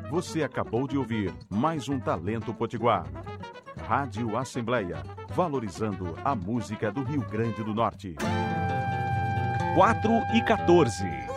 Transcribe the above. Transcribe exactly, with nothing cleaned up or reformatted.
Você acabou de ouvir mais um Talento Potiguar. Rádio Assembleia, valorizando a música do Rio Grande do Norte. quatro e quatorze.